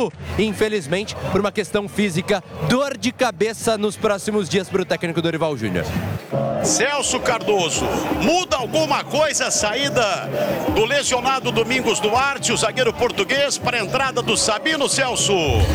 Paulo. Infelizmente, por uma questão física, dor de cabeça nos próximos dias para o técnico Dorival Júnior. Celso Cardoso, muda alguma coisa a saída do lesionado Domingos Duarte, o zagueiro português, para a entrada do Sabino, Celso?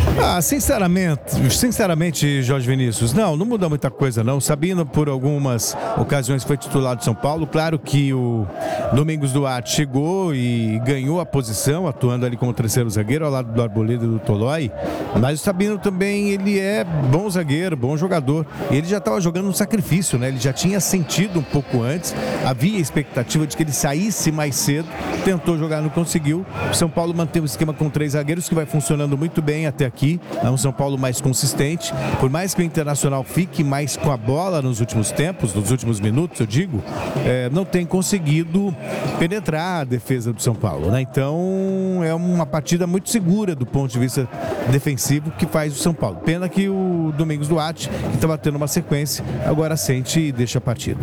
Sinceramente, Jorge Vinícius, não muda muita coisa não. O Sabino, por algumas ocasiões, foi titular de São Paulo. Claro que o Domingos Duarte chegou e ganhou a posição, atuando ali como terceiro zagueiro, ao lado do Arboleda e do Tolói. Mas o Sabino também, ele é bom zagueiro, bom jogador. Ele já estava jogando um sacrifício, né? Ele já tinha sentido um pouco antes, havia expectativa de que ele saísse mais cedo, tentou jogar, não conseguiu. O São Paulo manteve o esquema com 3 zagueiros, que vai funcionando muito bem até aqui. É um São Paulo mais consistente, por mais que o Internacional fique mais com a bola nos últimos tempos, nos últimos minutos, eu digo, não tem conseguido penetrar a defesa do São Paulo, né? Então é uma partida muito segura do ponto de vista defensivo que faz o São Paulo. Pena que o Domingos Duarte, que estava tendo uma sequência, agora sente e deixa a partida.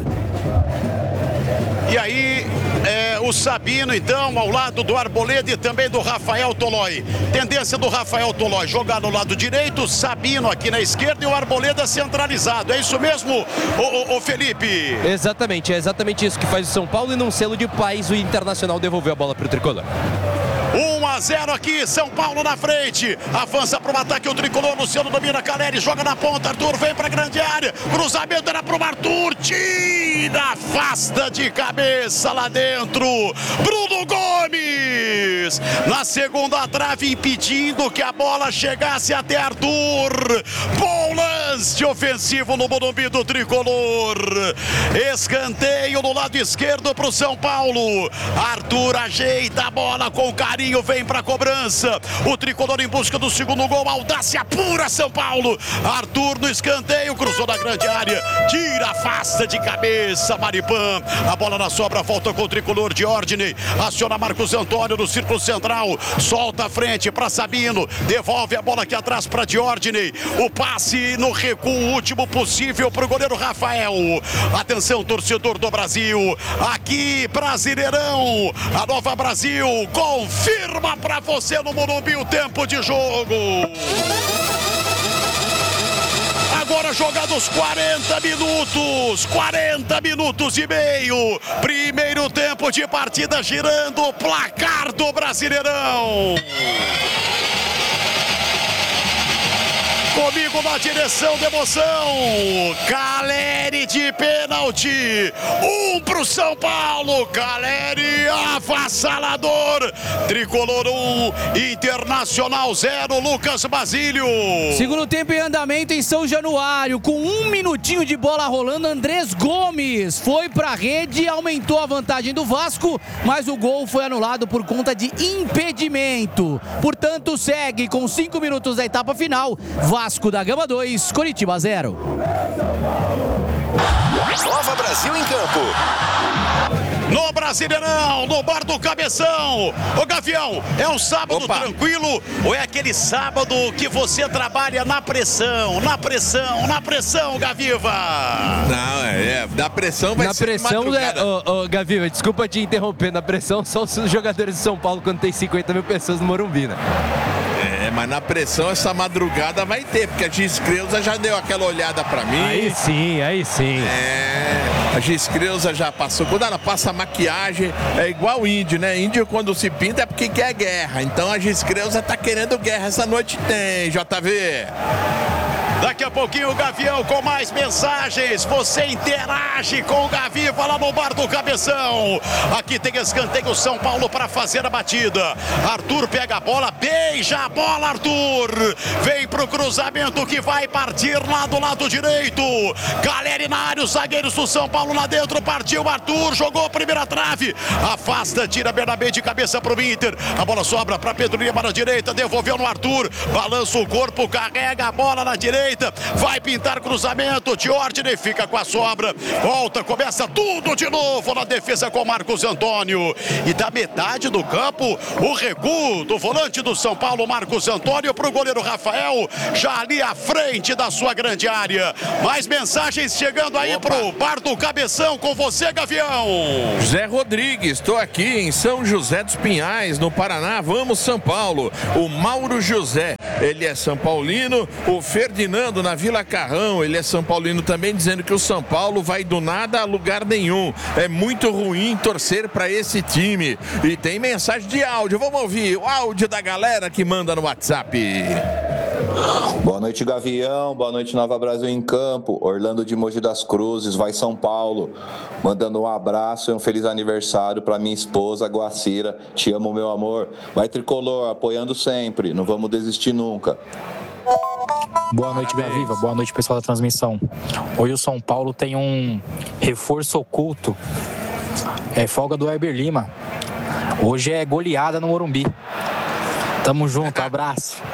E aí, o Sabino, então, ao lado do Arboleda e também do Rafael Tolói. Tendência do Rafael Tolói jogar no lado direito, Sabino aqui na esquerda e o Arboleda centralizado. É isso mesmo, o Felipe? Exatamente, é exatamente isso que faz o São Paulo, e num selo de paz o Internacional devolveu a bola para o tricolor. 1-0 aqui, São Paulo na frente, avança para o ataque o tricolor, Luciano domina, Caleri joga na ponta, Arthur vem para a grande área, cruzamento era para o Arthur, tira, afasta de cabeça lá dentro, Bruno Gomes, na segunda trave, impedindo que a bola chegasse até Arthur. Bom lance ofensivo no Morumbi do tricolor, escanteio no lado esquerdo para o São Paulo, Arthur ajeita a bola com carinho, vem para a cobrança, o tricolor em busca do segundo gol, audácia pura São Paulo, Arthur no escanteio, cruzou na grande área, tira, afasta de cabeça, Maripan, a bola na sobra, volta com o tricolor, Diordiney, aciona Marcos Antônio no círculo central, solta a frente para Sabino, devolve a bola aqui atrás para Diordiney, o passe no recuo último possível para o goleiro Rafael. Atenção, torcedor do Brasil, aqui Brasileirão, a Nova Brasil confirma para você no Morumbi o tempo de jogo. Agora jogados 40 minutos e meio. Primeiro tempo de partida, girando o placar do Brasileirão. Comigo na direção da emoção, Caleri de pênalti, 1 pro São Paulo, Caleri avassalador, tricolor 1, Internacional 0, Lucas Basílio. Segundo tempo em andamento em São Januário, com 1 minutinho de bola rolando, Andrés Gomes foi pra rede e aumentou a vantagem do Vasco, mas o gol foi anulado por conta de impedimento. Portanto, segue com 5 minutos da etapa final, Vasco da Gama 2, Coritiba 0. Nova Brasil em campo. No Brasileirão, no bar do Cabeção. Ô Gavião, é um sábado tranquilo ou é aquele sábado que você trabalha na pressão, Gaviva? Não, da pressão vai ser madrugada. Gaviva, desculpa te interromper, na pressão só os jogadores de São Paulo quando tem 50 mil pessoas no Morumbi, né? Mas na pressão essa madrugada vai ter, porque a Gis Creuza já deu aquela olhada pra mim. Aí sim. A Gis Creuza já passou. Quando ela passa a maquiagem, é igual índio, né? Índio quando se pinta é porque quer guerra. Então a Gis Creuza tá querendo guerra. Essa noite tem, JV. Daqui a pouquinho o Gavião com mais mensagens. Você interage com o Gaviva lá no bar do Cabeção. Aqui tem escanteio São Paulo para fazer a batida. Arthur pega a bola, beija a bola, Arthur. Vem pro cruzamento que vai partir lá do lado direito. Caleri na área, os zagueiros do São Paulo lá dentro. Partiu Arthur, jogou a primeira trave. Afasta, tira Bernabé de cabeça pro Inter. A bola sobra para Pedro Lima na direita. Devolveu no Arthur. Balança o corpo, carrega a bola na direita. Vai pintar cruzamento, Diordiney fica com a sobra, volta, começa tudo de novo na defesa com Marcos Antônio, e da metade do campo o recuo do volante do São Paulo, Marcos Antônio, para o goleiro Rafael, já ali à frente da sua grande área. Mais mensagens chegando aí pro bar do Cabeção, com você, Gavião. José Rodrigues, estou aqui em São José dos Pinhais, no Paraná. Vamos, São Paulo. O Mauro José, ele é São Paulino. O Ferdinando na Vila Carrão, ele é São Paulino também, dizendo que o São Paulo vai do nada a lugar nenhum. É muito ruim torcer para esse time. E tem mensagem de áudio. Vamos ouvir o áudio da galera que manda no WhatsApp. Boa noite, Gavião. Boa noite, Nova Brasil em Campo. Orlando de Mogi das Cruzes, vai São Paulo. Mandando um abraço e um feliz aniversário para minha esposa, Guacira. Te amo, meu amor. Vai Tricolor, apoiando sempre. Não vamos desistir nunca. Boa noite, Bem Viva. Boa noite, pessoal da transmissão. Hoje o São Paulo tem um reforço oculto. É folga do Heber Lima. Hoje é goleada no Morumbi. Tamo junto, abraço.